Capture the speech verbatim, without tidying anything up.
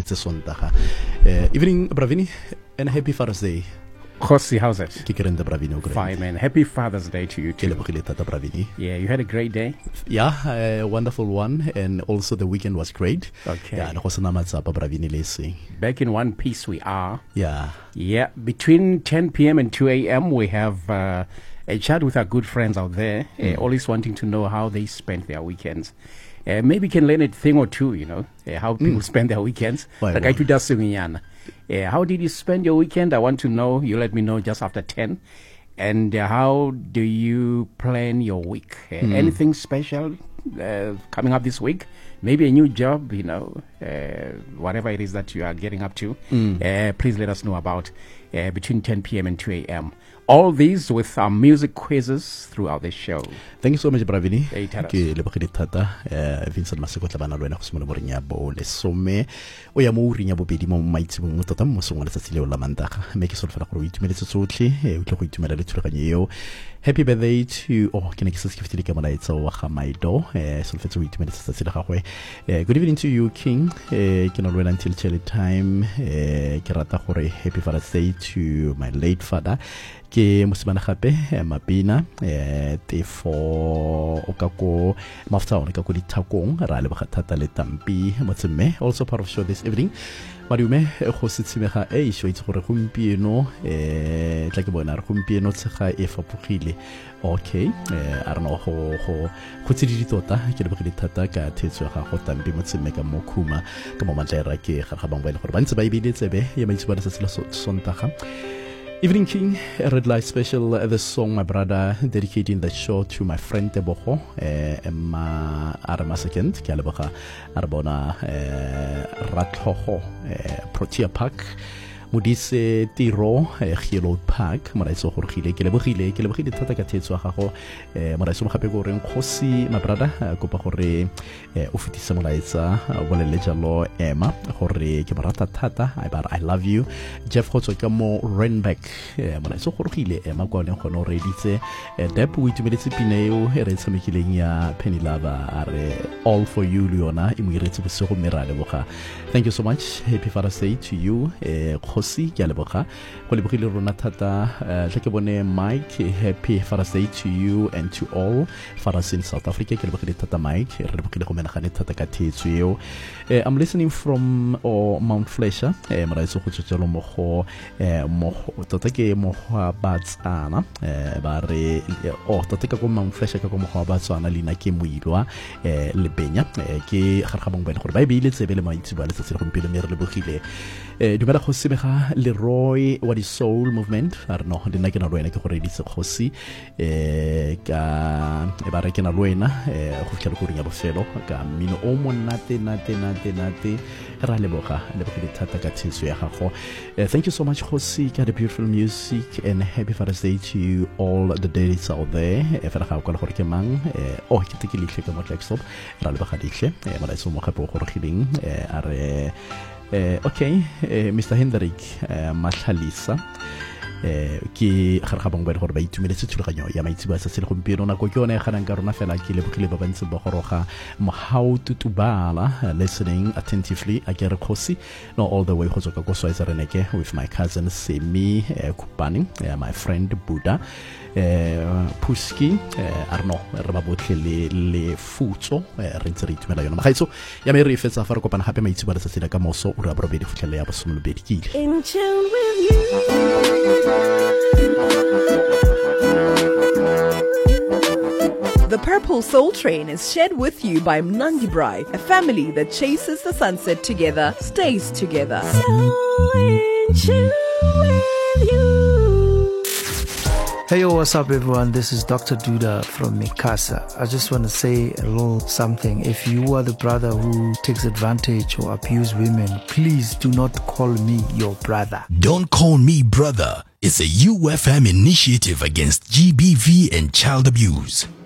tse Sontaga. Evening Bravini and happy Father's Day. Khosi, how's it? Fine, man. Happy Father's Day to you too. Yeah, you had a great day? Yeah, a wonderful one. And also the weekend was great. Okay. Yeah, back in one piece we are. Yeah. Yeah, between ten p.m. and two a.m. we have uh, a chat with our good friends out there, mm. uh, always wanting to know how they spent their weekends. Uh, maybe you can learn a thing or two, you know, uh, how people mm. spend their weekends. Why, like I Uh, how did you spend your weekend? I want to know. You let me know just after ten. And uh, how do you plan your week? Uh, mm. Anything special uh, coming up this week? Maybe a new job, you know, uh, whatever it is that you are getting up to. Mm. Uh, please let us know about uh, between ten p.m. and two a.m. All these with our music quizzes throughout the show. Thank you so much, Bravini. Hey, ke lebogile thata Vincent Maseko tla bana lwena go simolola mo reng ya bo le some o ya mo reng ya bobedi mo maitsebong mo tota mo songwa le tsatsile o la mantaga me ke solofela gore o itumeletse tsotlhe o tle go itumela le thulaganyo eo. Happy birthday to oh ke ne ke se ke fitile ka molaetsa wa ga Maido eh solofetse o itumeletse tsatsile ga gwe. Good evening to you King. Eh ke no lwena until chili time. Eh ke rata gore happy Father's Day to my late father. Ke mosimana gape mapina eh tefo o ka ko maftaone ka ko dithakong ra le bogathata le tampi motsemme also part of show this evening madume go sitsimega e show itse gore gompieno eh tla ke bona re gompieno tsega e fapogile okay eh a re no go go go tsididi tota ke le bogedi thata ka thetso ga go tampi motsemme ka mokhuma ka mo matla ke ga ga bang ba ile gore ba ntse ba ibile tsebe ya maitseba le setsela Sontaga. Evening King, a red light special, uh, the song my brother dedicating the show to my friend Tebogo, Emma Aramasekent, Kalabaha, Arbona, Rathoho, Protea Park. Modise tiro Hilo Park Maraiso Horhile Kelebogile Kelebogile Tata ka thetso ga go Maraiso mo gape go reng khosi my brother kopa gore o fitisa molaetsa bolele jalo Emma gore ke barata thata I bar I love you Jeff Khotso ka mo Renback Maraiso Horhile Emma go le gono re ditse Dep o itumeletse pineo e re tsamekileng ya Penny Lava are all for you Leona e mo iretse bosego merale boga. Thank you so much. Happy Father's Day to you. Khosi ke a leboga go lebogile rona thata tle ke bone Mike. Happy Father's Day to you and to all fathers in South Africa. Ke lebogile thata Mike re lebogile go menagane thata ka thetso eo. I'm listening from oh, Mount Flesher maraitso go tshotshelo mo go mo tota ke mo ga batsana ba re o tota ke go Mount Flesher ka go mo ga batsana lina ke moilwa le benya ke gargabong ba le gore ba ibile tsebe le maitsi ba le tsetse go mpile me re lebogile dumela go sebega Leroy wa di Soul Movement are no dina ke na lwena ke gore ditse khosi eh ka e ba re ke na lwena eh go fitla go rinya bofelo ka mino o monate nate nate nate ra leboga le bogile thata ka tshitso ya gago. Thank you so much khosi ka the beautiful music and happy Father's Day to you all the days out there. E fela ga go le gore ke mang eh o ke tekile tle ka mo tlexop ra leboga ditle e mala itso mo gape go regileng eh are Uh, okay, uh, Mister Hendrik uh, Mathalisa eh ke gargabong ba gore ba itumeletse thulaganyo ya maitsebo sa sele gompieno na go ke yone ga nang ka rona fela ke le bogile ba bantse ba goroga mo how to tubala listening attentively agere khosi no all the way go tsoka go swaiza reneke with my cousin Semi uh, Kupani uh, my friend Buddha uh, Puski uh, Arno re ba botle le le futso re ntse re itumela yona magaitso ya me re fetsa fa re kopana gape maitsebo sa sele ka moso o re ba robedi futlhele ya bosomolo bedi kile in tune with you. The Purple Soul Train is shared with you by Mnandi Brai, a family that chases the sunset together, stays together. So in tune with you. Hey, yo, what's up, everyone? This is Doctor Duda from Mikasa. I just want to say a little something. If you are the brother who takes advantage or abuse women, please do not call me your brother. Don't Call Me Brother is a U F M initiative against G B V and child abuse.